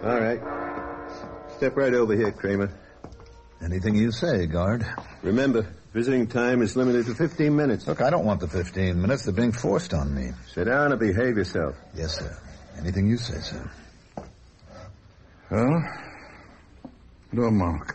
All right. Step right over here, Kramer. Anything you say, guard. Remember, visiting time is limited to 15 minutes. Look, I don't want the 15 minutes. They're being forced on me. Sit down and behave yourself. Yes, sir. Anything you say, sir. Well, no, Mark.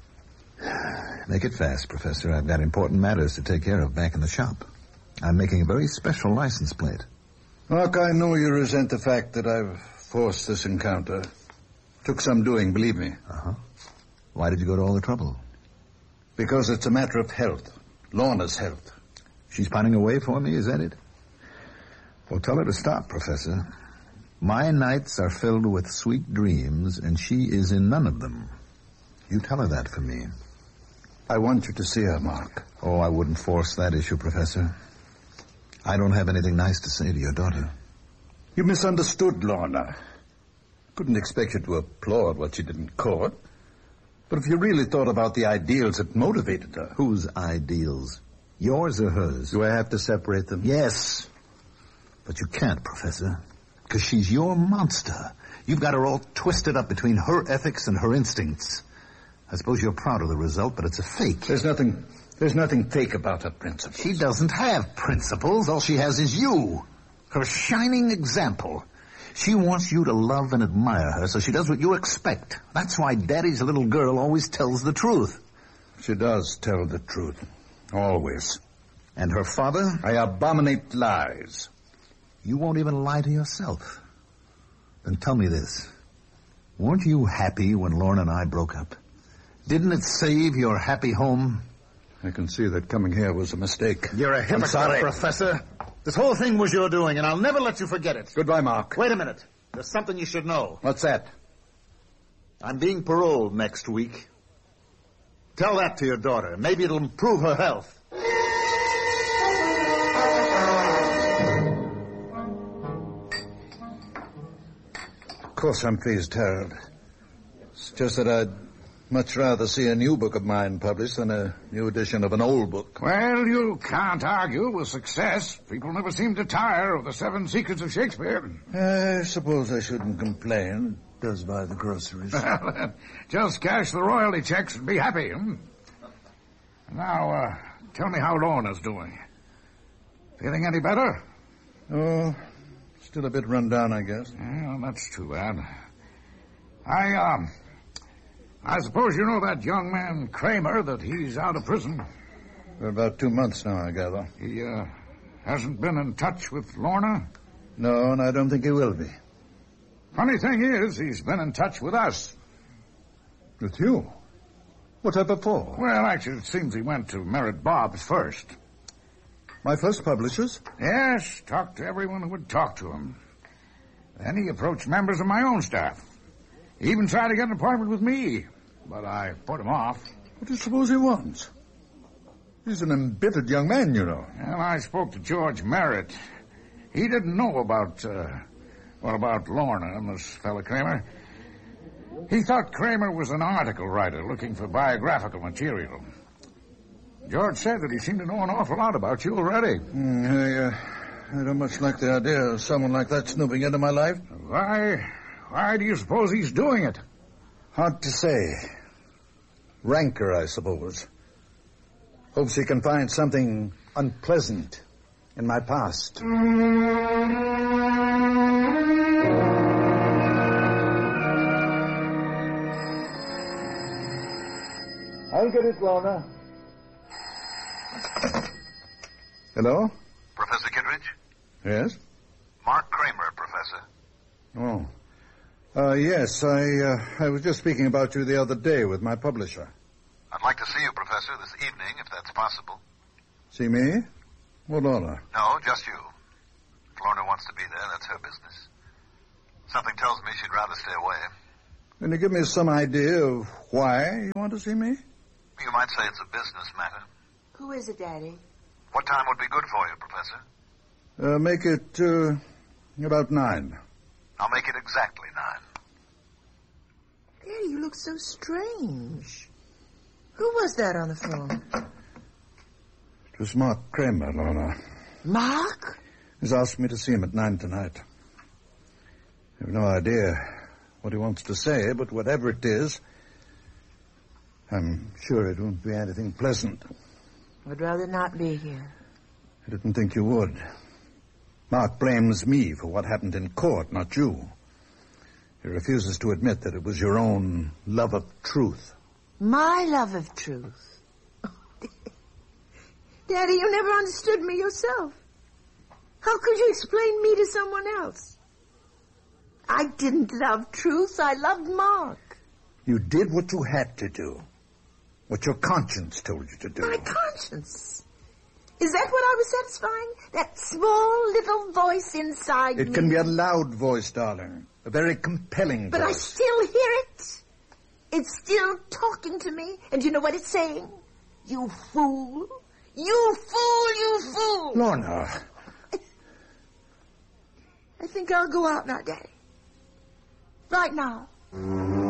Make it fast, Professor. I've got important matters to take care of back in the shop. I'm making a very special license plate. Mark, I know you resent the fact that I've forced this encounter. Took some doing, believe me. Uh-huh. Why did you go to all the trouble? Because it's a matter of health. Lorna's health. She's pining away for me, is that it? Well, tell her to stop, Professor. My nights are filled with sweet dreams, and she is in none of them. You tell her that for me. I want you to see her, Mark. Oh, I wouldn't force that issue, Professor. I don't have anything nice to say to your daughter. You misunderstood Lorna. Couldn't expect you to applaud what she did in court. But if you really thought about the ideals that motivated her... Whose ideals? Yours or hers? Do I have to separate them? Yes. But you can't, Professor. Because she's your monster. You've got her all twisted up between her ethics and her instincts. I suppose you're proud of the result, but it's a fake. There's nothing fake about her principles. She doesn't have principles. All she has is you. Her shining example. She wants you to love and admire her, so she does what you expect. That's why Daddy's little girl always tells the truth. She does tell the truth. Always. And her father? I abominate lies. You won't even lie to yourself. Then tell me this. Weren't you happy when Lorna and I broke up? Didn't it save your happy home? I can see that coming here was a mistake. You're a hypocrite, Professor. This whole thing was your doing, and I'll never let you forget it. Goodbye, Mark. Wait a minute. There's something you should know. What's that? I'm being paroled next week. Tell that to your daughter. Maybe it'll improve her health. Of course I'm pleased, Harold. It's just that I'd much rather see a new book of mine published than a new edition of an old book. Well, you can't argue with success. People never seem to tire of the 7 Secrets of Shakespeare. I suppose I shouldn't complain. It does buy the groceries. Just cash the royalty checks and be happy. Now, tell me how Lorna's doing. Feeling any better? Oh, still a bit run down, I guess. Well, that's too bad. I suppose you know that young man, Kramer, that he's out of prison. For about 2 months now, I gather. He, hasn't been in touch with Lorna? No, and I don't think he will be. Funny thing is, he's been in touch with us. With you? What type of for? Well, actually, it seems he went to Merritt Bob's first. My first publishers? Yes, talked to everyone who would talk to him. Then he approached members of my own staff. He even tried to get an appointment with me, but I put him off. What do you suppose he wants? He's an embittered young man, you know. Well, I spoke to George Merritt. He didn't know about Lorna and this fellow Kramer. He thought Kramer was an article writer looking for biographical material. George said that he seemed to know an awful lot about you already. I don't much like the idea of someone like that snooping into my life. Why do you suppose he's doing it? Hard to say. Rancor, I suppose. Hopes he can find something unpleasant in my past. I'll get it, Lorna. Hello? Professor Kittredge? Yes? Mark Kramer, Professor. Oh. Yes, I was just speaking about you the other day with my publisher. I'd like to see you, Professor, this evening, if that's possible. See me? Or Lorna? No, just you. If Lorna wants to be there, that's her business. Something tells me she'd rather stay away. Can you give me some idea of why you want to see me? You might say it's a business matter. Who is it, Daddy? What time would be good for you, Professor? Make it, about 9. I'll make it exactly 9. Daddy, you look so strange. Who was that on the phone? It was Mark Kramer, Lorna. Mark? He's asked me to see him at 9 tonight. I have no idea what he wants to say, but whatever it is, I'm sure it won't be anything pleasant. I'd rather not be here. I didn't think you would. Mark blames me for what happened in court, not you. He refuses to admit that it was your own love of truth. My love of truth? Daddy, you never understood me yourself. How could you explain me to someone else? I didn't love truth. I loved Mark. You did what you had to do. What your conscience told you to do. My conscience? Is that what I was satisfying? That small little voice inside me? It can be a loud voice, darling. A very compelling But voice. I still hear it. It's still talking to me. And you know what it's saying? You fool. You fool, you fool. Lorna. I think I'll go out now, Daddy. Right now.